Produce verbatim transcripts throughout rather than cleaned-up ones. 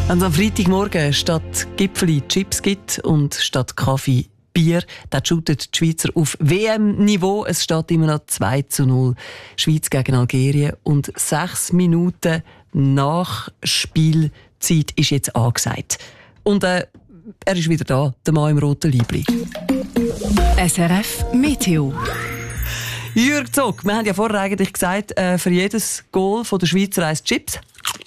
Wenn es am Freitagmorgen statt Gipfeli Chips gibt und statt Kaffee Bier, dann shootet die Schweizer auf W M-Niveau. Es steht immer noch zwei zu null. Schweiz gegen Algerien. Und sechs Minuten nach Spielzeit ist jetzt angesagt. Und äh, er ist wieder da, der Mann im roten Liebli. S R F Meteo. Jürg Zog, wir haben ja vorher eigentlich gesagt, äh, für jedes Goal von der Schweizer eins Chips.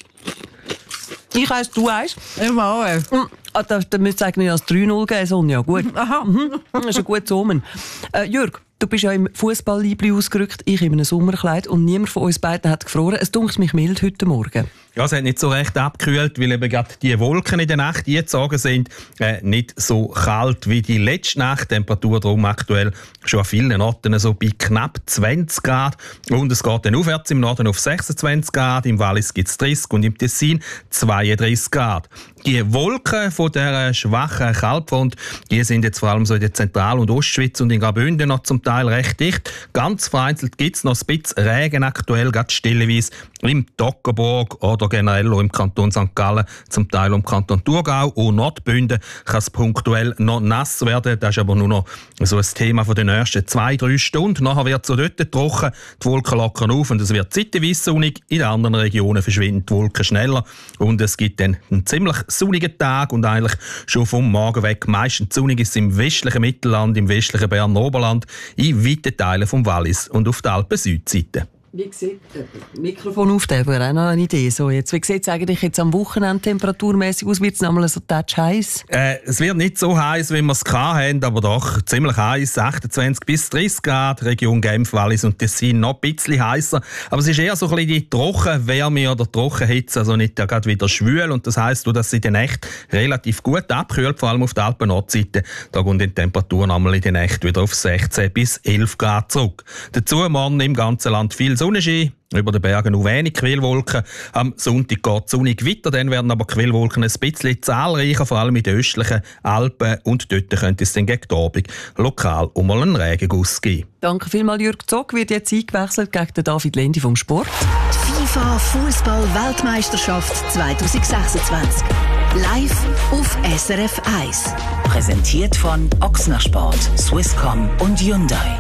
Ich eins, du eins. Immer auch. Ah, da, da müsste es eigentlich als drei null geben, Sonja. Gut. Aha. Mhm. Das ist ein gutes Omen. Äh, Jürg, du bist ja im Fußball-Liebli ausgerückt, ich in einem Sommerkleid und niemand von uns beiden hat gefroren. Es dunkelt mich mild heute Morgen. Ja, es hat nicht so recht abgekühlt, weil eben gerade die Wolken in der Nacht eingezogen sind. Äh, nicht so kalt wie die letzte Nacht. Die Temperatur darum aktuell schon an vielen Orten so bei knapp zwanzig Grad. Und es geht dann aufwärts im Norden auf sechsundzwanzig Grad, im Wallis gibt es dreißig und im Tessin zweiunddreißig Grad. Die Wolken von dieser schwachen Kaltfront, die sind jetzt vor allem so in der Zentral- und Ostschweiz und in Graubünden noch zum Teil recht dicht. Ganz vereinzelt gibt es noch ein bisschen Regen aktuell, gerade stellenweise im Toggenburg oder generell auch im Kanton Sankt Gallen, zum Teil im Kanton Thurgau und Nordbünden kann es punktuell noch nass werden. Das ist aber nur noch so ein Thema von den nächsten zwei, drei Stunden. Nachher wird es so dort trocken, die Wolken lockern auf und es wird zeitweise sonnig. In den anderen Regionen verschwinden die Wolken schneller und es gibt dann einen ziemlich sonnigen Tag und eigentlich schon vom Morgen weg. Meistens sonnig ist es im westlichen Mittelland, im westlichen Berner Oberland, in weiten Teilen vom Wallis und auf der Alpen-Südseite. Wie sieht äh, Mikrofon aufnehmen, wäre auch noch eine Idee. So, jetzt, wie sieht es eigentlich jetzt am Wochenende temperaturmäßig aus? Wird es noch mal so touch heiß? Äh, es wird nicht so heiß, wie wir es hatten, aber doch ziemlich heiß, achtundzwanzig bis dreißig Grad, Region Genf, Wallis und Tessin noch ein bisschen heißer. Aber es ist eher so ein bisschen die Trockenwärme oder Trockenhitze, also nicht gerade wieder schwül. Und das heisst, dass sie in der Nacht relativ gut abkühlt, vor allem auf der Alpen-Nordseite. Da gehen die Temperaturen einmal in der Nacht wieder auf sechzehn bis elf Grad zurück. Dazu morgen im ganzen Land viel Sonnenschein. Über den Bergen nur wenig Quellwolken. Am Sonntag geht es sonnig weiter, dann werden aber Quellwolken ein bisschen zahlreicher, vor allem in den östlichen Alpen. Und dort könnte es dann gegen die Abend lokal um mal einen Regenguss geben. Danke vielmals, Jürg Zog. Wird jetzt eingewechselt gegen den David Lendi vom Sport. Die FIFA Fußball-Weltmeisterschaft zwanzig sechsundzwanzig. Live auf S R F eins. Präsentiert von Ochsner Sport, Swisscom und Hyundai.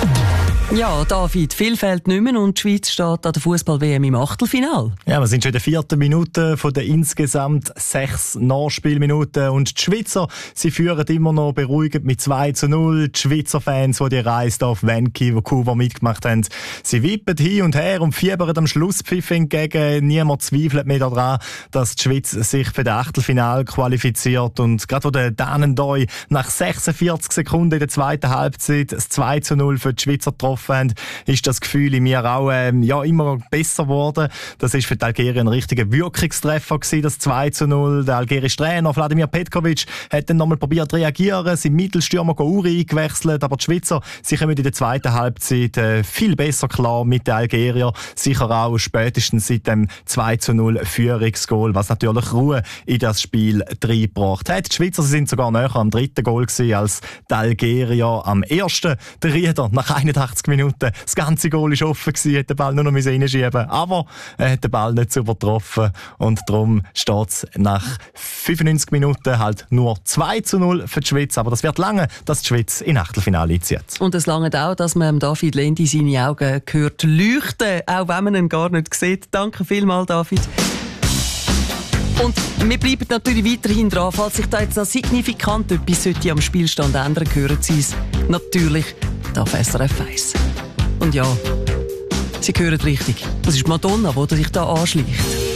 Ja, David, viel fehlt nicht mehr und die Schweiz steht an der Fußball-W M im Achtelfinale. Ja, wir sind schon in der vierten Minute von den insgesamt sechs Nachspielminuten und die Schweizer, sie führen immer noch beruhigend mit zwei zu null. Die Schweizer Fans, die die Reise auf Vancouver mitgemacht haben, sie wippen hin und her und fiebern am Schlusspfiff entgegen. Niemand zweifelt mehr daran, dass die Schweiz sich für das Achtelfinale qualifiziert. Und gerade wo der Danendoi nach sechsundvierzig Sekunden in der zweiten Halbzeit das zwei zu null für die Schweizer getroffen haben, ist das Gefühl in mir auch ähm, ja, immer besser geworden. Das ist für die Algerien ein richtiger Wirkungstreffer gewesen, das zwei zu null. Der algerische Trainer Vladimir Petkovic hat dann nochmal probiert zu reagieren, sein Mittelstürmer Gouri eingewechselt, aber die Schweizer, sie kommen in der zweiten Halbzeit äh, viel besser klar mit den Algeriern, sicher auch spätestens seit dem zwei zu null Führungsgoal, was natürlich Ruhe in das Spiel reingebracht hat. Die Schweizer, sie sind sogar näher am dritten Goal gewesen als die Algerier am ersten. Der Rieder nach einundachtzig Minuten, das ganze Goal war offen gewesen, hat den Ball nur noch reinschieben, aber er hat den Ball nicht so übertroffen und darum steht es nach fünfundneunzig Minuten halt nur zwei zu null für die Schweiz, aber das wird lange, dass die Schweiz in Achtelfinale einzieht. Und es lange auch, dass man David Lendi seine Augen hört leuchten, auch wenn man ihn gar nicht sieht. Danke vielmals, David. Und wir bleiben natürlich weiterhin dran. Falls sich da jetzt noch signifikant etwas sollte am Spielstand ändern, hören Sie es natürlich auf S R F eins. Und ja, Sie hören richtig. Das ist Madonna, die sich da anschleicht.